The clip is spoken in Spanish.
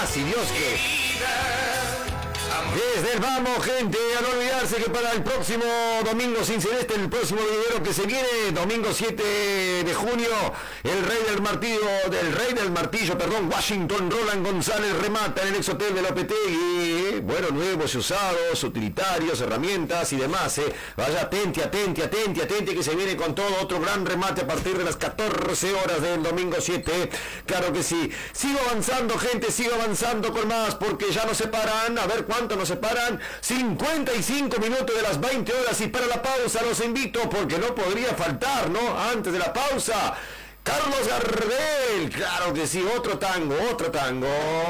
si Dios quiere. Desde el vamos, gente, a no olvidarse que para el próximo domingo sin celeste, el próximo video que se viene, domingo 7 de junio, el rey del martillo, Washington Roland González remata en el ex hotel de Lopetegui. Bueno, nuevos y usados, utilitarios, herramientas y demás. Vaya, atente, que se viene con todo otro gran remate a partir de las 14 horas del domingo 7. Claro que sí. Sigo avanzando, gente, sigo avanzando con más, porque ya nos separan, a ver cuánto nos separan, 55 minutos de las 20 horas, y para la pausa los invito, porque no podría faltar, ¿no? Antes de la pausa, Carlos Gardel, claro que sí, otro tango.